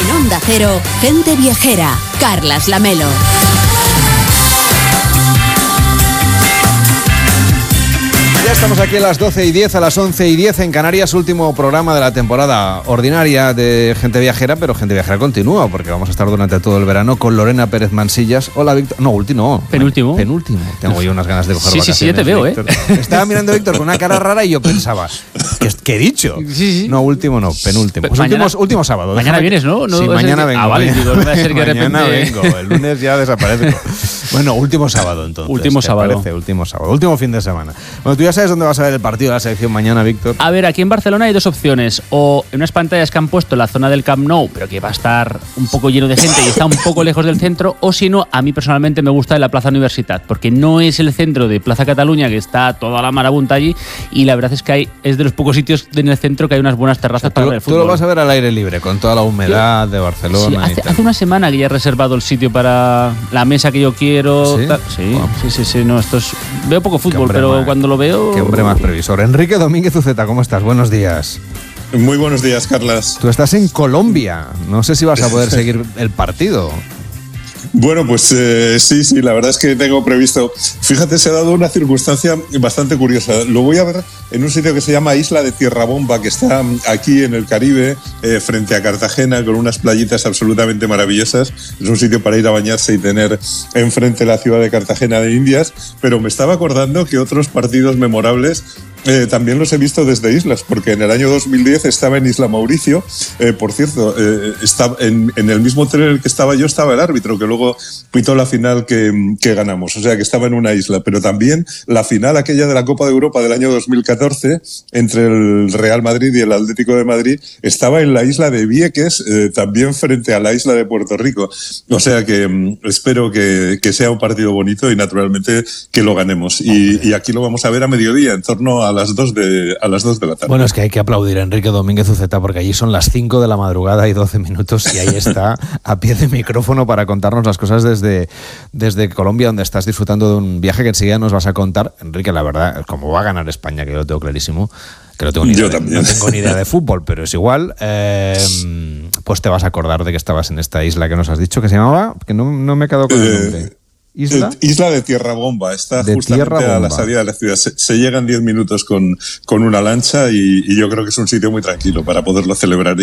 En Onda Cero, Gente Viajera, Carlas Lamelo. Ya estamos aquí a las 12:10, a las 11:10 en Canarias, último programa de la temporada ordinaria de Gente Viajera, pero Gente Viajera continúa, porque vamos a estar durante todo el verano con Lorena Pérez Mansillas. Hola, Víctor. No, Penúltimo. Tengo yo unas ganas de coger vacaciones. Sí, ya te veo, Víctor. Estaba mirando a Víctor con una cara rara y yo pensaba, ¿qué he dicho? Sí. No, último no, penúltimo. Pues último sábado. Mañana vienes, ¿no? Sí, mañana vengo. Vale, digo, no va a ser que de repente... Mañana vengo, el lunes ya desaparezco. Bueno, último sábado entonces. Último sábado. Último fin de semana. Bueno, tú ya sabes dónde vas a ver el partido de la selección mañana, Víctor. A ver, aquí en Barcelona hay dos opciones. O en unas pantallas que han puesto en la zona del Camp Nou, pero que va a estar un poco lleno de gente y está un poco lejos del centro. O si no, a mí personalmente me gusta en la Plaza Universitat, porque no es el centro de Plaza Cataluña, que está toda la marabunta allí, y la verdad es que es de los pocos sitios en el centro que hay unas buenas terrazas para ver el fútbol. Tú lo vas a ver al aire libre, con toda la humedad de Barcelona. Sí, hace una semana que ya he reservado el sitio para la mesa que yo quiero. ¿Sí? Wow. Sí. No, veo poco fútbol, pero cuando lo veo... Qué hombre más previsor. Enrique Domínguez Uceta, ¿cómo estás? Buenos días. Muy buenos días, Carlas. Tú estás en Colombia. No sé si vas a poder seguir el partido. Bueno, pues sí, la verdad es que tengo previsto. Fíjate, se ha dado una circunstancia bastante curiosa. Lo voy a ver en un sitio que se llama Isla de Tierrabomba, que está aquí en el Caribe, frente a Cartagena, con unas playitas absolutamente maravillosas. Es un sitio para ir a bañarse y tener enfrente la ciudad de Cartagena de Indias. Pero me estaba acordando que otros partidos memorables también los he visto desde islas, porque en el año 2010 estaba en Isla Mauricio. Por cierto, estaba en el mismo hotel en el que estaba yo, estaba el árbitro, que luego pitó la final que ganamos. O sea, que estaba en una isla. Pero también la final aquella de la Copa de Europa del año 2014, entre el Real Madrid y el Atlético de Madrid, estaba en la isla de Vieques, también frente a la isla de Puerto Rico. O sea que espero que sea un partido bonito y naturalmente que lo ganemos. Y aquí lo vamos a ver a mediodía, en torno a las 2 de la tarde. Bueno, es que hay que aplaudir a Enrique Domínguez Uceta, porque allí son las 5 de la madrugada y 12 minutos y ahí está a pie de micrófono para contarnos las cosas desde Colombia, donde estás disfrutando de un viaje que enseguida nos vas a contar. Enrique, la verdad, como va a ganar España, que yo lo tengo clarísimo, que no tengo ni idea de fútbol, pero es igual, pues te vas a acordar de que estabas en esta isla que nos has dicho, que se llamaba, que no me he quedado con el nombre. Isla de Tierrabomba, está justamente a la salida de la ciudad. Se llega en 10 minutos con una lancha y yo creo que es un sitio muy tranquilo para poderlo celebrar.